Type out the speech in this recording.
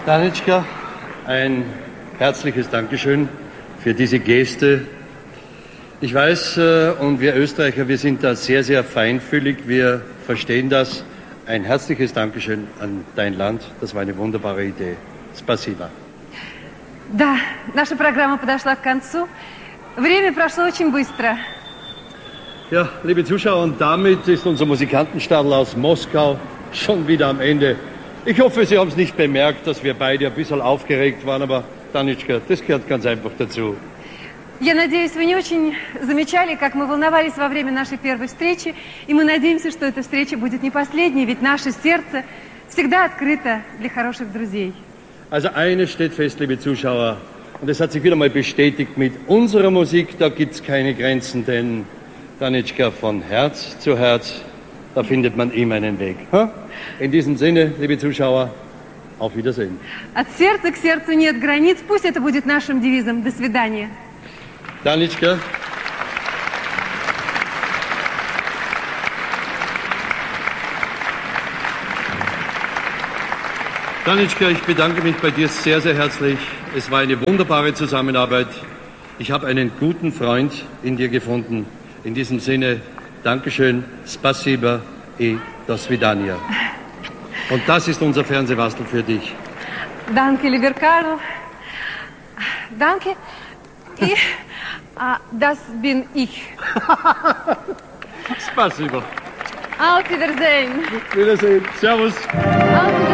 Danitschka, ein herzliches Dankeschön für diese Geste. Ich weiß, und wir Österreicher, wir sind da sehr, sehr feinfühlig, wir verstehen das. Ein herzliches Dankeschön an dein Land, das war eine wunderbare Idee. Спасибо. Да, наша программа подошла к концу. Время прошло очень быстро. Ja, liebe Zuschauer, und damit ist unser Musikantenstadel aus Moskau schon wieder am Ende. Ich hoffe, Sie haben es nicht bemerkt, dass wir beide ein bisschen aufgeregt waren, aber Danitschka, das gehört ganz einfach dazu. Я надеюсь, вы не очень замечали, как мы волновались во время нашей первой встречи, и мы надеемся, что эта встреча будет не последней, ведь наше сердце всегда открыто для хороших друзей. Also eines steht fest, liebe Zuschauer, und das hat sich wieder mal bestätigt, mit unserer Musik, da gibt es keine Grenzen, denn Danitschka, von Herz zu Herz, da findet man immer einen Weg. In diesem Sinne, liebe Zuschauer, auf Wiedersehen. От сердца к сердцу нет границ, пусть это будет нашим девизом. До свидания. Danitschka. Danitschka, ich bedanke mich bei dir sehr, sehr herzlich. Es war eine wunderbare Zusammenarbeit. Ich habe einen guten Freund in dir gefunden. In diesem Sinne, Dankeschön, Spasiba и до свидания. Und das ist unser Fernsehwastel für dich. Danke, lieber Karl. Danke. Das bin ich. Spasiba. Auf Wiedersehen. Wiedersehen. Servus. Auf Wiedersehen.